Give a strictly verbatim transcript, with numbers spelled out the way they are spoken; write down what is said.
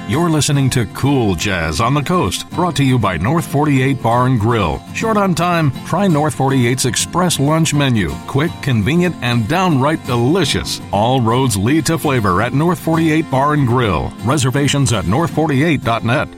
You're listening to Cool Jazz on the Coast, brought to you by North forty-eight Bar and Grill. Short on time? Try North forty-eight's Express Lunch Menu. Quick, convenient, and downright delicious. All roads lead to flavor at North forty-eight Bar and Grill. Reservations at north forty-eight dot net.